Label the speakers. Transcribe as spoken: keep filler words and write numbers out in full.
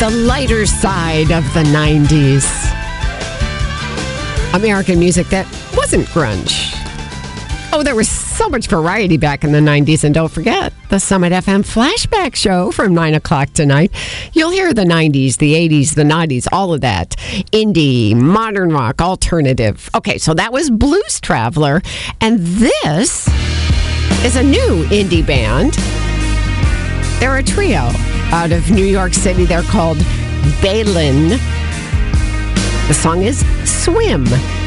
Speaker 1: the lighter side of the nineties. American music that wasn't grunge. Oh, there was so much variety back in the nineties. And don't forget, the Summit F M Flashback Show from nine o'clock tonight. You'll hear the nineties, the eighties, the nineties, all of that. Indie, modern rock, alternative. Okay, so that was Blues Traveler. And this is a new indie band. They're a trio out of New York City. They're called Balin. The song is Swim.